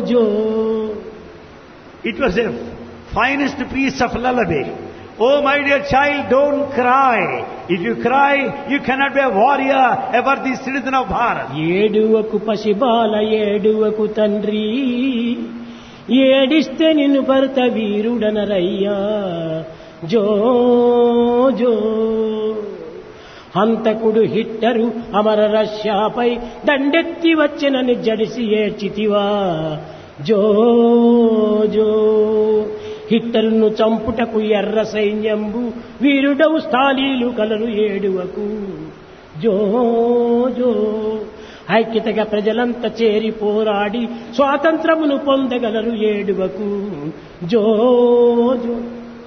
Joe. It was the finest piece of lullaby. Oh my dear child, don't cry. If you cry, you cannot be a warrior, a worthy citizen of Bharat. ఏడువకు పసిబాల ఏడువకు తండ్రి, ఏడిస్తే నిన్ను భరత వీరుడనరయ్యా. జో జో. హంతకుడు hitter అమర రష్యాపై దండెత్తి వచ్చినని జడిసి ఏడ్చితివా. జో జో. హిట్టరును చంపుటకు ఎర్ర సైన్యంబు వీరుడవు స్థాళీలు colour ఏడువకు. జో జో. ఐక్యతగా ప్రజలంతా చేరి పోరాడి స్వాతంత్రమును పొందగలరు ఏడువకు. జో జో.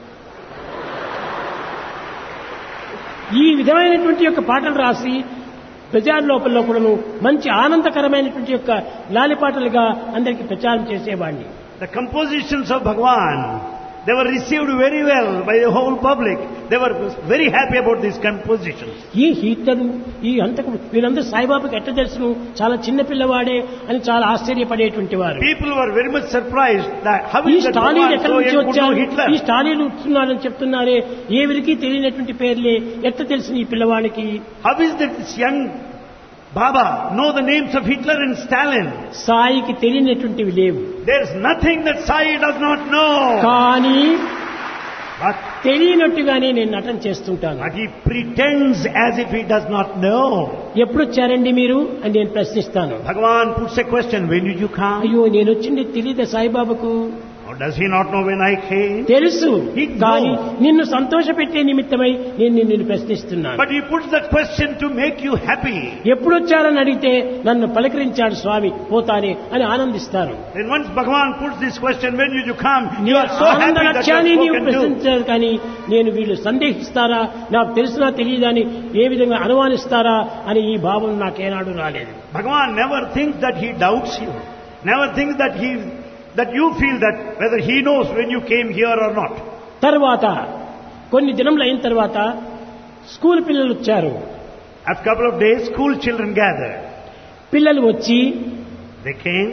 ఈ విధమైనటువంటి యొక్క పాటలు రాసి ప్రజల లోపల కూడాను మంచి ఆనందకరమైనటువంటి యొక్క లాలిపాటలుగా అందరికీ ప్రచారం చేసేవాడిని. The compositions of Bhagwan, they were received very well by the whole public. They were very happy about these compositions. ఈ హీటరు, ఈ హంతకుడు, వీళ్ళందరూ సాయిబాబాకి ఎట్ట తెలుసును, చాలా చిన్న పిల్లవాడే అని చాలా ఆశ్చర్యపడేటువంటి వారు. People were very much surprised that how ఈ is that స్టాలిన్ Bhagwan ఎక్కడి so నుంచి young could know వచ్చారు, Hitler? ఈ స్టాలిన్ వస్తున్నారని చెప్తున్నారే, ఎవరికి తెలియనటువంటి పేర్లే ఎట్ట తెలిసిన ఈ పిల్లవాడికి. How is that this young Baba know the names of Hitler and Stalin? సాయికి తెలియనటువంటివి లేవు. There is nothing that Sai does not know. కానీ But తెలియనట్టుగానే నేను నటన చేస్తుంటాను. he pretends as if he does not know. ఎప్పుడు వచ్చారండి మీరు అని నేను ప్రశ్నిస్తాను. Bhagwan puts a question, when did you come? అయ్యో నేను వచ్చింది తెలియదా సాయిబాబాకు? Or does he not know when I came? తెలుసు, He కానీ knows. నిన్ను సంతోషపెట్టే నిమిత్తమై నేను నిన్ను ప్రశ్నిస్తున్నాను. But he puts that question to make you happy. ఎప్పుడు వచ్చారని అడిగితే నన్ను పలకరించాడు స్వామి పోతానే అని ఆనందిస్తాను. Then once Bhagwan puts this question, when did you come? You నీ are so ఆనంద happy that you లక్ష్యాన్ని have నీవు spoken to. ప్రశ్నించారు, కానీ నేను వీళ్ళు సందేహిస్తారా, నాకు తెలిసినా తెలియదా అని ఏ విధంగా అనుమానిస్తారా అని ఈ భావం నాకేనాడు రాలేదు. Bhagwan never thinks that he doubts you. Never thinks that you feel that whether he knows when you came here or not. తర్వాత కొన్ని దినములు అయిన తర్వాత స్కూల్ పిల్లలు వచ్చారు. After a couple of days, school children gathered. పిల్లలు వచ్చి They came.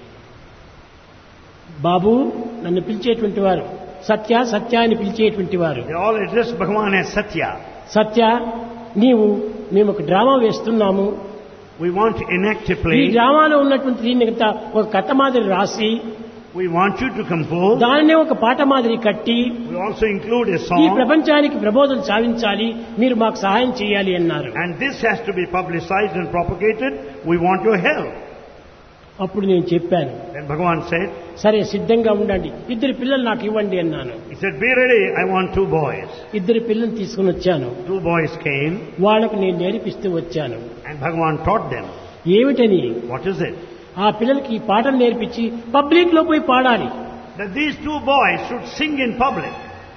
బాబు నన్ను పిలిచేటువంటి వారు, సత్య సత్య అని పిలిచేటువంటి వారు. They all addressed Bhagwan as Satya. సత్య, మేము ఒక డ్రామా వేస్తున్నాము, We want to enact a ఈ play. డ్రామాలో ఉన్నటువంటి దీన్ని ఒక కథ మాదిరి రాసి We want you to compose. దానినే ఒక పాట మాదిరి కట్టి We also include a ఈ song. ప్రపంచానికి ప్రబోధన సాధించాలి, మీరు మాకు సహాయం చేయాలి అన్నారు. And this has to be publicized and propagated. We want your help. అప్పుడు నేను చెప్పాను, Then Bhagwan said, సరే సిద్ధంగా ఉండండి, ఇద్దరు పిల్లలు నాకు ఇవ్వండి అన్నాను. he said, be ready, I want 2 boys. ఇద్దరు పిల్లలు తీసుకుని వచ్చాను. 2 boys came వాళ్ళకు నేను నేర్పిస్తూ వచ్చాను. and Bhagwan taught them. ఏమిటని, What is it? ఆ పిల్లలకి ఈ పాటలు నేర్పించి పబ్లిక్ లో పోయి పాడాలి. That these 2 boys should sing in public.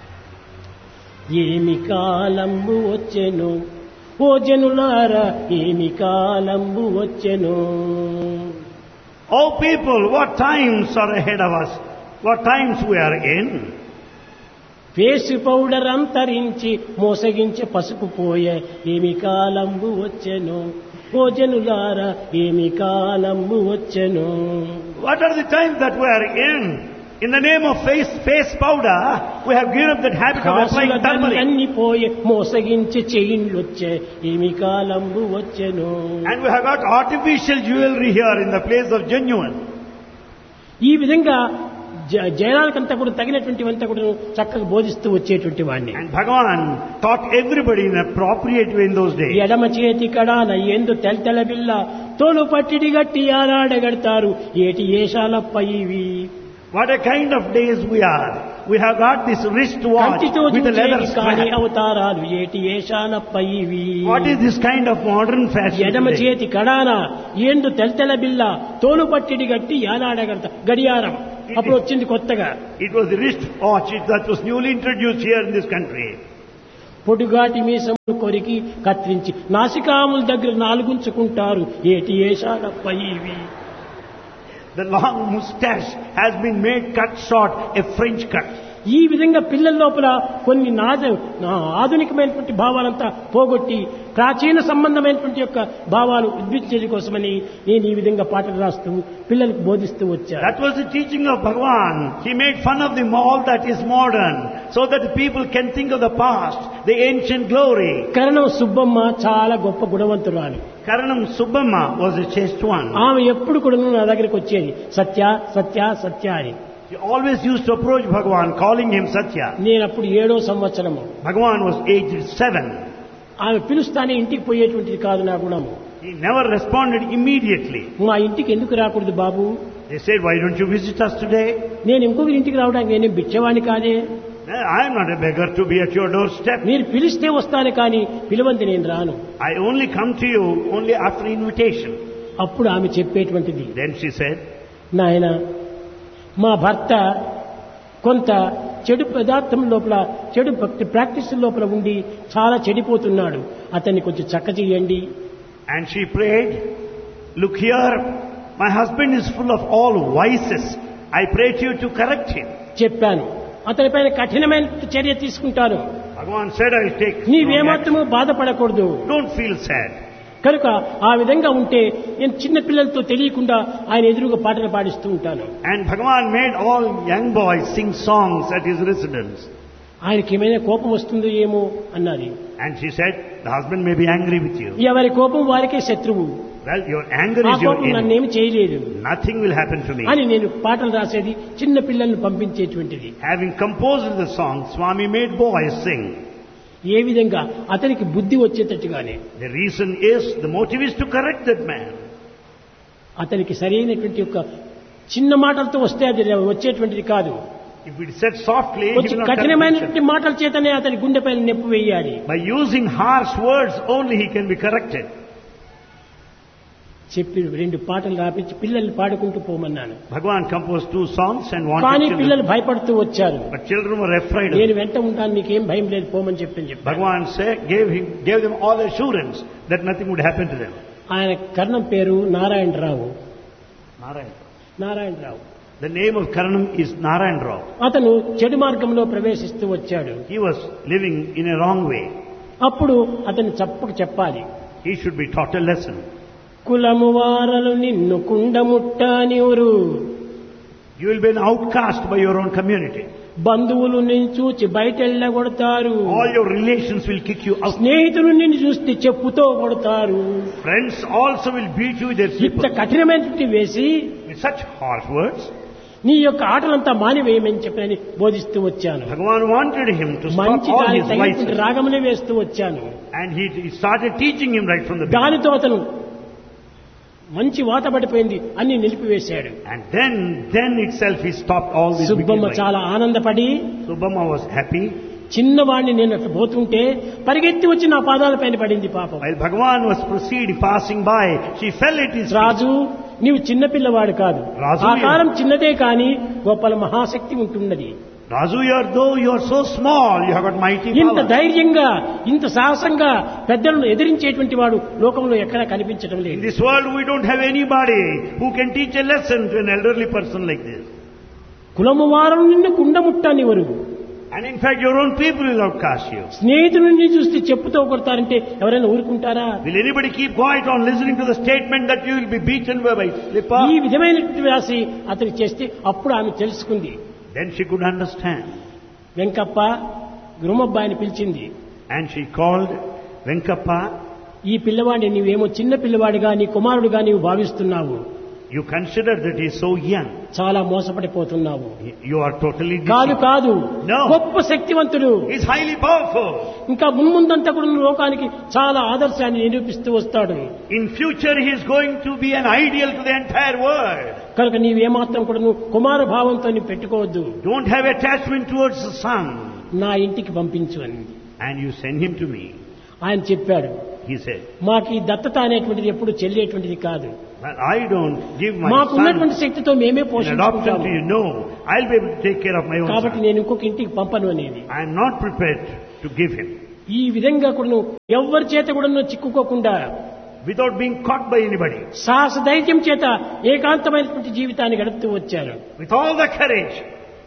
ఏమి కాలంబు వచ్చెను ఓ జనులారా, ఏమి కాలంబు వచ్చెను. Oh people, what times are ahead of us? What times we are in? Face powder అంతరించి మోసగించి పసుపు పోయే, ఏమి కాలంబు వచ్చెను ఓ జనులారా, ఏమి కాలంబు వచ్చెను. What are the times that we are in? In the name of face powder, we have given up that habit of applying turmeric. అన్ని పోయే మోసగించి చెయ్యిండ్లొచ్చే, ఏమి కాలంబు వచ్చెను. And we have got artificial jewelry here in the place of genuine. ఈ విధంగా జనాలకంతా కూడా తగినటువంటివంతా కూడా చక్కగా బోధిస్తూ వచ్చేటువంటి వాడిని. And Bhagavan taught everybody in an appropriate way in those days. ఎడమ చేతి కడాన ఎందు తెల్తెల బిల్ల తోలు పట్టిడి గట్టి ఆరాడగడతారు, ఏటి ఏషాలప్ప ఇవి. What a kind of days we are. We have got this wristwatch కంటితో with a leather చూచేటి కాని strap. అవతారాలు, ఏటి ఏషాలప్ప ఇవి. What is this kind of modern fashion ఎడమ today? చేతి కడాన ఎందు తెల్తెల బిల్ల తోలు పట్టిడి గట్టి ఆరాడగడతా గడియారం అప్పుడు వచ్చింది కొత్తగా. It was the wristwatch that was newly introduced here in this country. పొడుగాటి మీసములు కొరికి కత్తిరించి నాసికాముల దగ్గర నాలుగుంచుకుంటారు, ఏటి ఏషాలప్ప ఇవి. The long moustache has been made cut short, a French cut. ఈ విధంగా పిల్లల లోపల కొన్ని ఆధునికమైనటువంటి భావాలంతా పోగొట్టి ప్రాచీన సంబంధమైనటువంటి యొక్క భావాలు ఉద్భించేది కోసమని నేను ఈ విధంగా పాటలు రాస్తూ పిల్లలకు బోధిస్తూ వచ్చాను. That was the teaching of Bhagavan. He made fun of the all that is modern, so that people can think of the past, the ancient glory. కరణం సుబ్బమ్మ చాలా గొప్ప గుణవంతురాలు. Karanam Subbamma was a chaste one. ఆమె ఎప్పుడు కూడా నా దగ్గరికి వచ్చేది సత్య సత్య సత్య అని. He always used to approach Bhagavan calling him Satya. నేను అప్పుడు 7వ సంవత్సరము. Bhagavan was aged 7. ఆమె పిలుస్తానే ఇంటికి పోయేటువంటిది కాదు నా గుణము. He never responded immediately. మా ఇంటికి ఎందుకు రాకూడదు బాబు? They said, why don't you visit us today? నేను ఇంకొకరి ఇంటికి రావడానికి నేనేం బిచ్చవాణ్ణి కాదే. I am not a beggar to be at your doorstep. మీరు పిలిస్తే వస్తాను కానీ పిలవంది నేను రాను. I only come to you only after invitation. అప్పుడు ఆమె చెప్పేటువంటిది, Then she said, నాయన మా భర్త కొంత చెడు పదార్థం లోపల చెడు భక్తి ప్రాక్టీస్ లోపల ఉండి చాలా చెడిపోతున్నాడు, అతన్ని కొంచెం చక్క చేయండి. and she prayed, look here, my husband is full of all vices. I pray to you to correct him. చెప్పాను. అతనిపైన కఠినమైన చర్య తీసుకుంటాను. Bhagavan said, I'll take. నీవేమాత్రము బాధపడకూడదు. Don't feel sad. కనుక ఆ విధంగా ఉంటే నేను చిన్న పిల్లలతో తెలియకుండా ఆయన ఎదురుగా పాటలు పాడిస్తూ ఉంటాను. And Bhagavan made all young boys sing songs at his residence. ఆయనకి ఏమైనా కోపం వస్తుందో ఏమో అన్నది. And she said, the husband may be angry with you. ఎవరి కోపం వారికే శత్రువు. Well, your anger ఆ is your కోపం enemy. నన్నేమి చేయలేదు Nothing will happen to me. అని నేను పాటలు రాసేది చిన్న పిల్లల్ని పంపించేటువంటిది. Having composed the song, Swami made boys sing. ఏ విధంగా అతనికి బుద్ధి వచ్చేటట్టుగానే. The reason is, the motive is to correct that man. అతనికి సరైనటువంటి యొక్క చిన్న మాటలతో వస్తే అది వచ్చేటువంటిది కాదు. If it said softly, he వచ్చి will not correct కఠినమైనటువంటి himself. మాటల చేతనే అతని గుండెపైన నెప్పు వేయాలి. By using harsh words only he can be corrected. చెప్పి 2 పాటలు రాపించి పిల్లల్ని పాడుకుంటూ పోమన్నాను. Bhagavan composed 2 songs and కానీ wanted children. పిల్లలు భయపడుతూ వచ్చారు. But children were afraid of నేను him. వెంట ఉంటాను, మీకేం భయం లేదు, పోమని చెప్పాను. Bhagavan gave them all assurance that nothing would happen to them. ఆయన కర్ణం పేరు Narayana Rao. Narayan. Narayana Rao. The name of Karanam is Narayan Rao. అతను చెడు మార్గంలో ప్రవేశిస్తూ వచ్చాడు. He was living in a wrong way. అప్పుడు అతను చెప్పాలి. He should be taught a lesson. కులము వారలు నిన్ను కుండముట్టానివురు. You will be an outcast by your own community. బంధువులు నిన్ను చూచి బయటెళ్ళగొడతారు. All your relations will kick you out. స్నేహితులు నిన్ను చూస్తే చెప్పుతో కొడతారు. Friends also will beat you with their ఇంత slippers. కఠినమైనటువంటి వేసి With such harsh words, నీ యొక్క ఆటలంతా మానివేయమని చెప్పని బోధిస్తూ వచ్చాను. Bhagavan wanted him to stop మంచి all దాని his తగినటువంటి vices. రాగమునే వేస్తూ వచ్చాను. And he started teaching him right from the beginning. దానితో అతను మంచి వాత పడిపోయింది, అన్ని నిలిపివేశాడు. And then itself he stopped all these wicked Subbamma vices. చాలా ఆనందపడి, Subbamma was happy. చిన్నవాడిని నేను అట్లా పోతుంటే పరిగెత్తి వచ్చి నా పాదాల పైన పడింది పాపం. While Bhagavan was passing by, she fell at his feet. రాజు, నీవు చిన్న పిల్లవాడు కాదు. రాజు, ఆకారం చిన్నదే కాని గొప్పల మహాశక్తి ఉంటున్నది. Raju, though you are so small, you have got mighty ఇంత power. ధైర్యంగా ఇంత సాహసంగా పెద్దలను ఎదిరించేటువంటి వాడు లోకంలో ఎక్కడా కనిపించడం In లేదు. this world we don't have anybody who can teach a lesson to an elderly person like this. కులము వారం నిన్ను కుండముట్టనివరు. And in fact your own people will outcast you. స్నేహితుడిని చూస్తే చెప్పుతో కొడతారంటే ఎవరైనా ఊరుకుంటారా? Will anybody keep quiet on listening to the statement that you will be beaten by slipper? ఈ విధమైనటువంటి రాసి అతనికి చేస్తే అప్పుడు ఆమె తెలుసుకుంది. Then she could understand. Venkappa గురుమబ్బాయిని పిలిచింది. And she called Venkappa. ఈ పిల్లవాడిని నీవేమో చిన్న పిల్లవాడిగా నీ కుమారుడుగా నీవు భావిస్తున్నావు. You consider that he is so young. చాలా మోసపడిపోతున్నావు. You are totally కాదు deceived. కాదు, No. గొప్ప శక్తివంతుడు. He is highly powerful. ఇంకా మున్ముందంతా కూడా లోకానికి చాలా ఆదర్శాన్ని నిరూపిస్తూ వస్తాడు. In future he is going to be an ideal to the entire world. కనుక నీవేమాత్రం కూడా నువ్వు కుమార భావంతో నీవు పెట్టుకోవద్దు. Don't have attachment towards the son. నా ఇంటికి పంపించు అని. And you send him to me. ఆయన చెప్పాడు, He said, మాకు ఈ దత్తత అనేటువంటిది ఎప్పుడు చెల్లేటువంటిది కాదు. well, I don't give my మాకు son ఉన్నటువంటి శక్తితో మేమే in adoption పోషించుకుంటాము. to you. No, I'll be able to take care of my own కాబట్టి son. నేను ఇంకొక ఇంటికి పంపను అనేది. I am not prepared to give him. ఈ విధంగా కూడా నువ్వు ఎవ్వరి చేత కూడా నువ్వు చిక్కుకోకుండా Without being caught by anybody. సాహస ధైర్యం చేత ఏకాంతమైనటువంటి జీవితాన్ని గడుపుతూ వచ్చారు. With all the courage,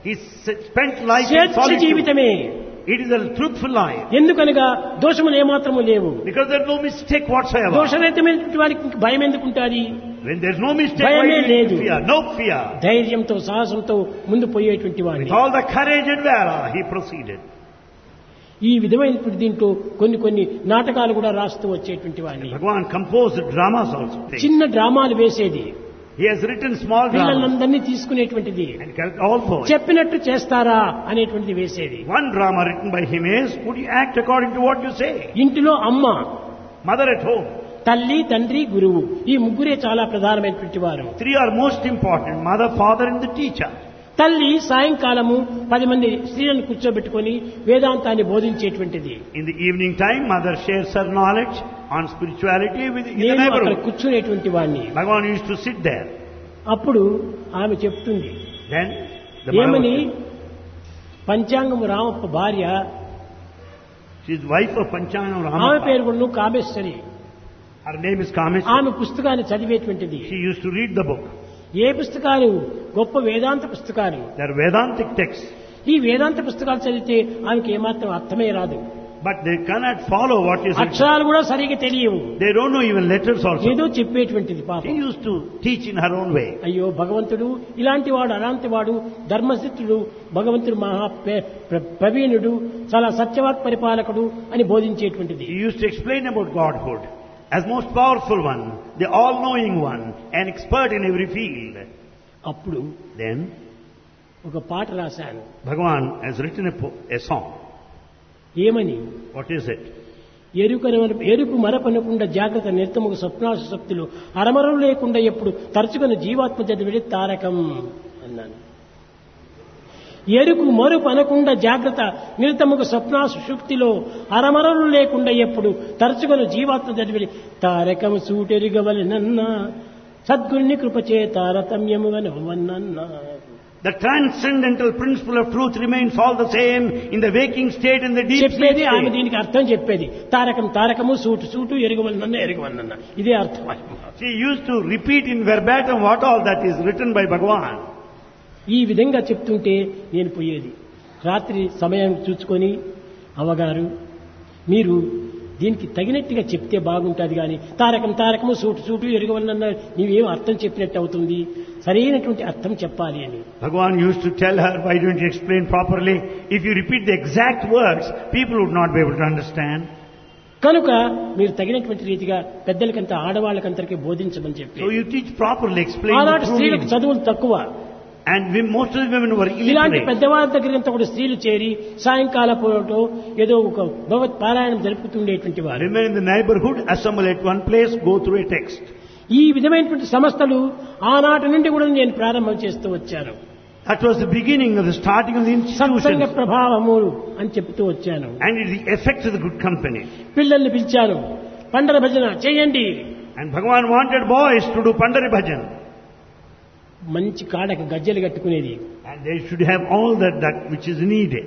He spent life in స్వేచ్ఛ solitude. జీవితమే. It is a truthful life. ఎందుకనగా దోషములు ఏమాత్రము లేవు. Because there is no mistake whatsoever. దోషరహితమైనటువంటి వారికి భయం ఎందుకుంటుంది? When there is no mistake, భయమే why do you లేదు. fear? No fear. ధైర్యంతో సాహసంతో ముందు పోయేటువంటి With వాడిని. all the courage and valor, he proceeded. ఈ విధమైనటువంటి దీంట్లో కొన్ని నాటకాలు కూడా రాస్తూ వచ్చేటువంటి వాడిని. Bhagavan composed dramas also. చిన్న డ్రామాలు వేసేది. He has written small dramas పిల్లలందరినీ తీసుకునేటువంటిది. and kept all boys. చెప్పినట్టు చేస్తారా అనేటువంటిది వేసేది. One drama written by him is, would you act according to what you say? ఇంటిలో అమ్మ, Mother at home. తల్లి, తండ్రి, గురువు, ఈ ముగ్గురే చాలా ప్రధానమైనటువంటి వారు. Three are most important, mother, father and the teacher. తల్లి సాయంకాలము 10 మంది స్త్రీలను కూర్చోబెట్టుకొని వేదాంతాన్ని బోధించేటువంటిది. In the evening time, mother shares her knowledge on spirituality in the నేను అక్కడ neighborhood. కూర్చునేటువంటి వాడిని. Bhagavan used to sit there. అప్పుడు ఆమె చెప్తుంది, Then the mother ఏమని, was, పంచాంగము రామప్ప భార్య, she is wife of Panchangam ఆమె Ramappa. పేరు కూడా Kameshwari. Her name is Kameshwari. ఆమె పుస్తకాన్ని చదివేటువంటిది. She used to read the book. ఏ పుస్తకాలు? గొప్ప వేదాంత పుస్తకాలు. They are Vedantic texts. ఈ వేదాంత పుస్తకాలు చదివితే ఆమెకి ఏమాత్రం అర్థమే రాదు. But they cannot follow what is written. అక్షరాలు కూడా సరిగా తెలియవు. They don't know even letters also. ఏదో చెప్పేటువంటిది She పాపం. used to teach in her own way. అయ్యో భగవంతుడు ఇలాంటి వాడు అలాంటి వాడు ధర్మసిద్ధుడు, భగవంతుడు మహా ప్రవీణుడు, చాలా సత్యవాక్ పరిపాలకుడు అని బోధించేటువంటిది. She used to explain about Godhood as most powerful one, the all-knowing one, an expert in every field. అప్పుడు Then ఒక పాట రాశాను. Bhagavan has written a song. ఏమని? What is it? ఎరుకు మరపనకుండా జాగ్రత్త నిర్తముకు స్వప్నాశ శక్తులు అరమరం లేకుండా ఎప్పుడు తరచుకొని జీవాత్మ చదివిడి తారకం అన్నాను. ఎరుకు మరుపు అనకుండా జాగ్రత్త నిరతముకు స్వప్నాశ శుక్తిలో అరమరలు లేకుండా ఎప్పుడు తరచుకొని జీవాత్మ చదివిడి Tarakam సూటెరుగవలెనన్నా సద్గురుని కృపచే తారతమ్యముగా నవ్వన్నన్నా. The transcendental principle of truth remains all the same in the waking state and the deep sleep చెప్పేది ఆమె state. దీనికి అర్థం చెప్పేది. తారకం తారకము, సూటు సూటు, ఎరుగవలనన్నా ఎరుగవలనన్నా, ఇదే అర్థం. She used to repeat in verbatim what all that is written by Bhagavan. ఈ విధంగా చెప్తుంటే నేను పోయేది. రాత్రి సమయం చూసుకొని, అవ్వగారు మీరు దీనికి తగినట్టుగా చెప్తే బాగుంటుంది, కానీ తారకం తారకము, సూటు సూటు, ఎరుగవలనన్నా నీవేం అర్థం చెప్పినట్టు అవుతుంది, సరైనటువంటి అర్థం చెప్పాలి అని. Bhagavan used to tell her, why don't you explain properly? If you repeat the exact words, people would not be able to understand. కనుక మీరు తగినటువంటి రీతిగా పెద్దలకంతా ఆడవాళ్ళకంతరికి బోధించమని చెప్పి. So you teach properly, explain ఆనాటి the true స్త్రీలకు meaning. చదువులు తక్కువ. And most of the women were ఇలాంటి illiterate. పెద్దవాళ్ళ దగ్గరంతా కూడా స్త్రీలు చేరి సాయంకాల పూటో ఏదో ఒక భగవత్ పారాయణం జరుపుతుండేటువంటి వారు. Women in the neighborhood assemble at one place, go through a text. ఈ విధమైనటువంటి సంస్థలు ఆనాటి నుండి కూడా నేను ప్రారంభం చేస్తూ వచ్చాను. That was the beginning of the starting of the Satsanga institutions. ప్రభావము అని చెప్తూ వచ్చాను. And it is the effect of the good company. పిల్లల్ని పిలిచాను, పండర భజన చేయండి. And Bhagavan wanted boys to do Pandari Bhajan. మంచి కాడకు గజ్జలు కట్టుకునేది, And they should have all that which is needed.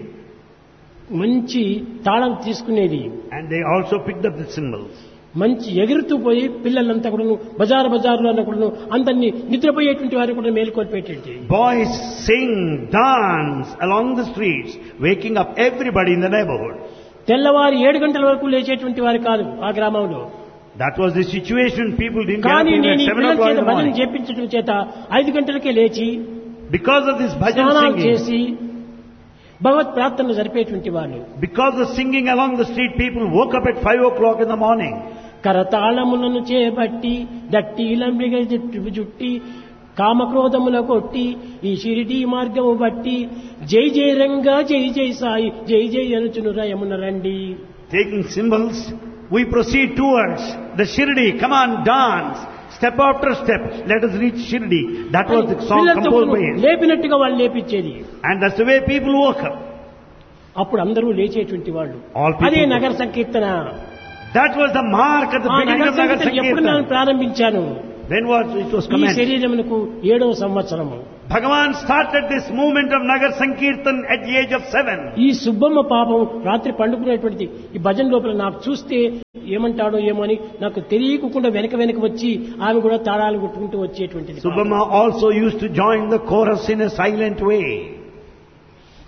మంచి తాళం తీసుకునేది, And they also picked up the cymbals. మంచి ఎగురుతూ పోయి పిల్లలంతా కూడా బజారులో కూడా అందరినీ నిద్రపోయేటువంటి వారు కూడా మేలుకొల్పేటువంటి. Boys sing, dance along the streets, waking up everybody in the neighborhood. తెల్లవారు 7 గంటల వరకు లేచేటువంటి వారు కాదు ఆ గ్రామంలో. That was the situation. People didn't get up కానీ even నేను at ఈ 7 పిల్లల o'clock in చేత the భజన morning. చేపించడం చేత 5 గంటలకే లేచి Because of this bhajan స్నానాలు singing, చేసి భగవత్ ప్రార్థనలు జరిపేటువంటి వాళ్ళు. because of singing along the street, people woke up at 5 o'clock in the morning. కరతాళములను చేపట్టి దట్టిలంబిగ జుట్టి కామక్రోధముల కొట్టి ఈ షిరిడీ మార్గము బట్టి జై జై రంగా జై జై సాయి జై జై అనుచును రయమున రండి. Taking cymbals, we proceed towards the Shirdi. Come on, dance. Step after step, let us reach Shirdi. That was the song పిల్లలతో composed by him. లేపినట్టుగా వాళ్ళు లేపించేది. And that's the way people woke up. అప్పుడు అందరూ లేచేటువంటి వాళ్ళు. All people అదే woke నగర సంకీర్తన. That was the mark at the ఆ beginning నగర of Nagar సంకీర్తన ఎప్పుడు నేను Sankirtan. ప్రారంభించాను? When it was ఈ commenced. శరీరమునకు 7వ సంవత్సరము. Bhagavan started this movement of Nagar Sankirtan at the age of 7. ఈ సుబ్బమ్మ పాపం రాత్రి పండుకునేటువంటిది ఈ భజన లోపల నాకు చూస్తే ఏమంటాడో ఏమో అని నాకు తెలియకుండా వెనక వచ్చి ఆమె కూడా తాళాలు కొట్టుకుంటూ వచ్చేటువంటిది. Subbamma also used to join the chorus in a silent way.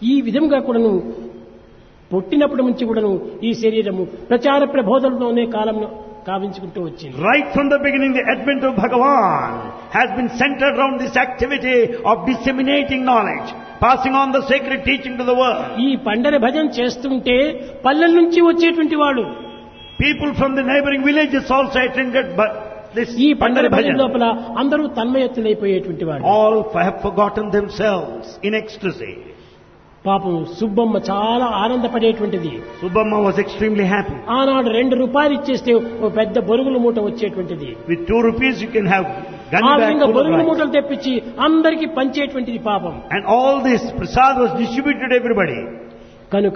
ఈ విధంగా కూడాను పుట్టినప్పటి నుంచి కూడాను ఈ శరీరము ప్రచార ప్రబోధనలోనే కాలంలో కావించుకుంటూ వచ్చింది. Right from the beginning, the advent of Bhagavan has been centered around this activity of disseminating knowledge, passing on the sacred teaching to the world. ఈ పండర భజన చేస్తుంటే పల్లెల నుంచి వచ్చేటువంటి వాడు, People from the neighboring villages also attended this ఈ పండర Pandara భజన Bhajan. లోపల అందరూ తన్మయత్తులైపోయేటువంటి వాడు. All have forgotten themselves in ecstasy. పాపం సుబ్బమ్మ చాలా ఆనందపడేటువంటిది. Subbamma was extremely happy. ఆనాడు 2 రూపాయలు ఇచ్చేస్తే ఓ పెద్ద బొరుగుల మూట వచ్చేటువంటిది. With 2 rupees you can have ఆ gunny bag విధంగా full of బొరుగుల rice. మూటలు తెప్పించి అందరికీ పంచేటువంటిది పాపం. And all this prasad was distributed to everybody. కనుక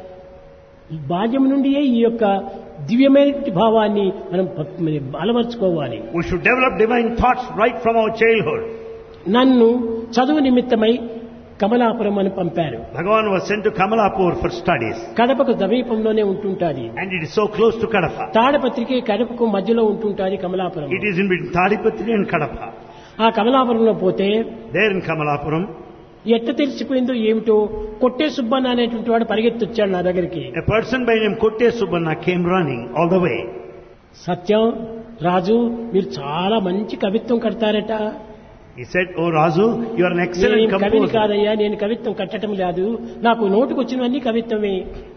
బాల్యం నుండియే ఈ యొక్క దివ్యమైనటువంటి భావాన్ని మనం అలవర్చుకోవాలి. We should develop divine thoughts right from our childhood. నన్ను చదువు నిమిత్తమై కమలాపురం అని పంపారు. Bhagavan was sent to Kamalapur for studies. కడపకు సమీపంలోనే ఉంటుంటాది. And it is so close to Kadapa. తాడపత్రికి కడపకు మధ్యలో ఉంటుంటాది Kamalapuram. It is in between Tadipatri and Kadapa. ఆ కమలాపురంలో పోతే There in Kamalapuram, ఎట్ట తెలిసిపోయిందో ఏమిటో కొట్టే సుబ్బన్న అనేటువంటి వాడు పరిగెత్తొచ్చాడు నా దగ్గరికి. a person by name Kotte Subbanna came running all the way. సత్యం రాజు మీరు చాలా మంచి కవిత్వం కడతారట. He said, "Oh Razu, you are an excellent నేను కవిని composer." కాదయ్యా, నేను కవిత్వం కట్టడం లేదు, నాకు నోటుకు వచ్చినవన్నీ కవిత్వమే,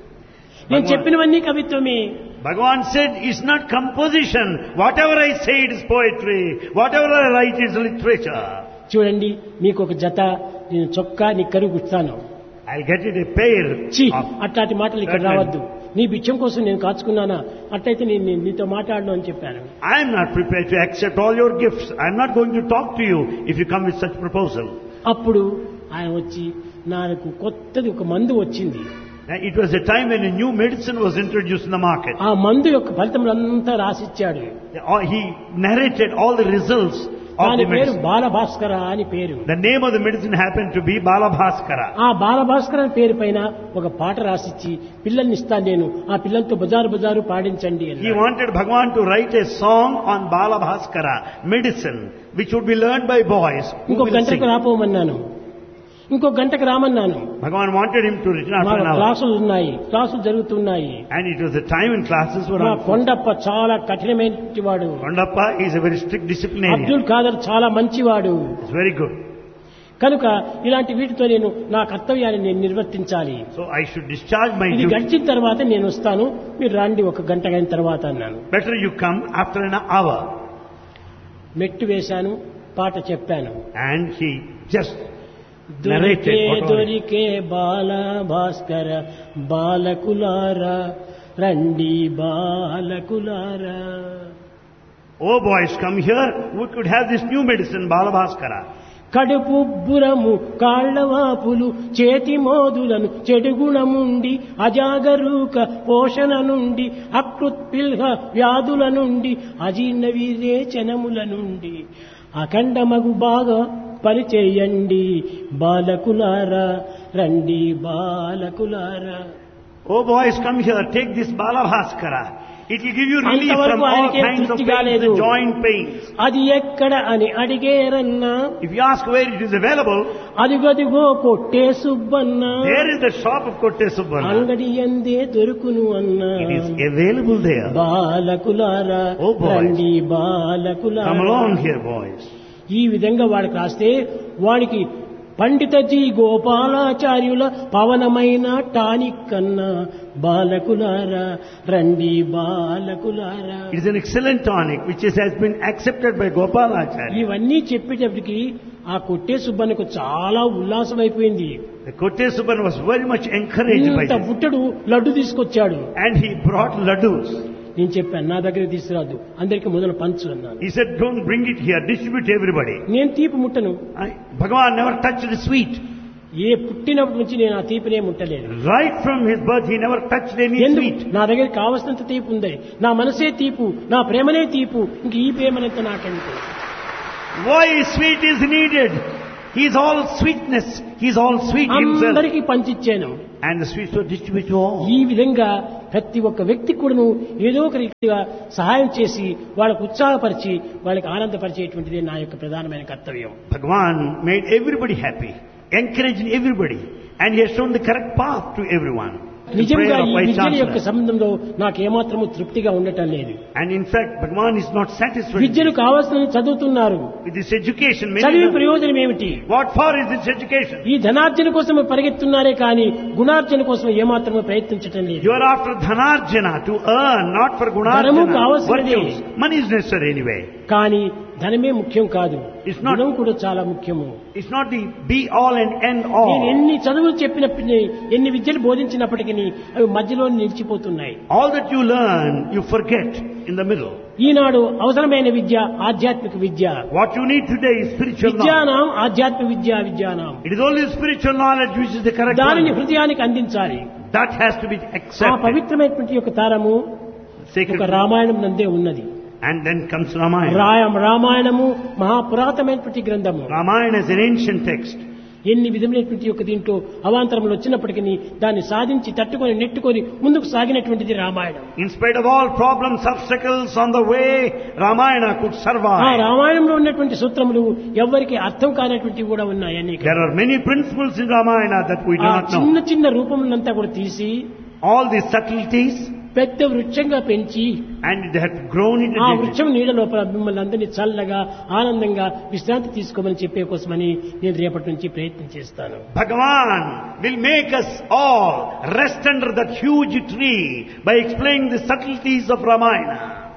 నేను చెప్పినవన్నీ కవిత్వమే. Bhagavan said, "It's not composition. Whatever I say, it is poetry. Whatever I write, it is literature." చూడండి మీకు ఒక జత నేను చొక్కా నీ కరువు గుస్తాను. I'll get it a pair. ఛీ, of అట్లాంటి మాటలు ఇక్కడ curtain. రావద్దు, నీ బిచ్చం కోసం నేను కాచుకున్నానా, అట్లయితే నేను నీతో మాట్లాడను అని చెప్పాను. I am not prepared to accept all your gifts. I am not going to talk to you if you come with such proposal. అప్పుడు ఆయన వచ్చి నాకు కొత్తది ఒక మందు వచ్చింది. It was a time when a new medicine was introduced in the market. ఆ మందు యొక్క ఫలితములంతా రాసిచ్చాడు. He narrated all the results of దాని the పేరు medicine. బాలభాస్కర అని పేరు. The name of the medicine happened to be Balabhaskara. ఆ బాలభాస్కర పేరు పైన ఒక పాట రాసిచ్చి పిల్లల్ని ఇస్తాను నేను, ఆ పిల్లలతో బజారు బజారు పాడించండి He అన్నాడు. wanted Bhagavan to write a song on Balabhaskara, medicine, which would be learned by boys who ఇంకొక will sing. గంటకు రాపోమన్నాను, ఇంకొక గంటకు రామన్నాను. Bhagavan wanted him to return after మాకు an hour. క్లాసులు ఉన్నాయి, క్లాసులు జరుగుతున్నాయి. And it was the time when classes were మా on. కొండప్ప చాలా కఠినమైన వాడు, Kondappa is a very strict disciplinarian. Abdul Khader చాలా మంచివాడు. It's very good. కనుక ఇలాంటి వీటితో నేను నా కర్తవ్యాన్ని నేను నిర్వర్తించాలి. So I should discharge my ఇది duty. గడిచిన తర్వాత నేను వస్తాను, మీరు రండి ఒక గంట అయిన తర్వాత అన్నాను. Better you come after an hour. మెట్టు వేశాను, పాట చెప్పాను. And he just దొరికే narrated what all. దొరికే బాల భాస్కర బాలకులారా రండి బాలకులారా. Oh boys, come here. We could have this new medicine, Balabhaskara. కడుపుబ్బురము కాళ్లవాపులు చేతి మోదులను చెడుగుణముండి అజాగరూక పోషణ నుండి అకృత్పిల్హ వ్యాధుల నుండి అజీర్ణ విరేచనముల నుండి అఖండమగు బాగా పరిచేయండి బాలకులారా రండి బాలకులారా. Oh boys, come here. Take this Balabhaskara. It will give you relief from అంతవరకు all ఆయనకేం kinds of తృప్తి pains, కాలేదు. the joint pains. అది ఎక్కడ అని అడిగేరన్నా, If you ask where it is available, అదిగదిగో కొట్టే Subbanna there is the shop of Kotte Subbanna. అంగడి ఎందే దొరుకును అన్నా. It is available there. బాలకులారా Oh boys. రండి Come బాలకులారా. along here, boys. ఈ విధంగా వాడికి రాస్తే వాడికి పండిత జీ గోపాలాచార్యుల పవనమైన టానిక్ కన్నా బాలకులారా రండి బాలకులారా. It is an excellent tonic which has been accepted by Gopalacharya. ఇవన్నీ చెప్పేటప్పటికి ఆ కొట్టే సుబ్బన్నకు చాలా ఉల్లాసం అయిపోయింది. The Kotte Subbanna was very much encouraged by ఇంత this. బుట్టడు లడ్డు తీసుకొచ్చాడు. And he brought laddus. నేను చెప్పాను నా దగ్గర తీసుకురాదు, అందరికి మొదలు పంచు అన్నాను. He said, "Don't bring it here, distribute to everybody." నేను తీపి ముట్టను. Bhagavan never touched the sweet. ఏ పుట్టినప్పటి నుంచి నేను ఆ తీపినే ముట్టలేదు. Right from his birth, he never touched any ఎందుకు? sweet. నా దగ్గర కావలసినంత తీపు ఉంది, నా మనసే తీపు, నా ప్రేమనే తీపు, ఇంక ఈ ప్రేమనంత నాకెందుకు. Why sweet is needed? He is all sweetness. He is all sweet himself. అందరికీ పంచిచ్చాను. And the sweets were distributed to all. ఈ విధంగా ప్రతి ఒక్క వ్యక్తి కూడాను ఏదో ఒక రీతిగా సహాయం చేసి వాళ్ళకు ఉత్సాహపరిచి వాళ్ళకి ఆనందపరిచేటువంటిదే నా యొక్క ప్రధానమైన కర్తవ్యం. Bhagavan made everybody happy. encouraged everybody, and he has shown the correct path to everyone. The నిజంగా prayer of ఈ Vice విద్య యొక్క Chancellor. సంబంధంలో నాకు ఏమాత్రము తృప్తిగా ఉండటం లేదు. And in fact, Bhagavan is not satisfied విద్యను కావాల్సిన చదువుతున్నారు. with this education. Many చదివి of them- ప్రయోజనం ఏమిటి? What for is this education? ఈ ధనార్జన కోసం పరిగెత్తున్నారే కానీ గుణార్జన కోసం ఏమాత్రము ప్రయత్నించటం లేదు. You are after dhanarjana, to earn, not for ధనము gunarjana, కావాల్సినదే. virtues. Money is necessary anyway. కానీ ధనమే ముఖ్యం కాదు, It's not- గుణం కూడా చాలా ముఖ్యము. It's not the be all and end నేను all. ఎన్ని చదువులు చెప్పినప్పటికీ, ఎన్ని విద్యలు బోధించినప్పటికీ అవి మధ్యలో నిలిచిపోతున్నాయి. All that you learn, you forget in the middle. ఈనాడు అవసరమైన విద్య ఆధ్యాత్మిక విద్య. What you need today is spiritual knowledge. విద్యానాం ఆధ్యాత్మిక విద్యానాం. It is only spiritual knowledge which is the correct దానిని one. హృదయానికి అందించాలి. That has to be ఆ accepted. పవిత్రమైనటువంటి యొక్క తారము Sacred. ఒక రామాయణం నందే ఉన్నది. And then comes Ramayana. రామాయణము మహాపురాతమైనటువంటి గ్రంథము. Ramayana is an ancient text. ఎన్ని విధములైనటువంటి యొక్క దీంట్లో అవాంతరములు వచ్చినప్పటికీ దాన్ని సాధించి తట్టుకొని నెట్టుకొని ముందుకు సాగినటువంటిది Ramayanam. In spite of all problems, obstacles on the way, Ramayana could ఆ survive. రామాయణంలో ఉన్నటువంటి సూత్రములు ఎవరికి అర్థం కానటువంటివి కూడా ఉన్నాయి. అనేక There are many principles in Ramayana that we do ఆ not know. చిన్న చిన్న రూపములంతా కూడా తీసి All these subtleties, పెద్ద వృక్షంగా పెంచి and they have grown into ఆ dignity. వృక్షం నీడ లోపల మిమ్మల్ని అందరినీ చల్లగా ఆనందంగా విశ్రాంతి తీసుకోమని చెప్పే కోసమని నేను రేపటి నుంచి ప్రయత్నం చేస్తాను. Bhagavan will make us all rest under that huge tree by explaining the subtleties of Ramayana.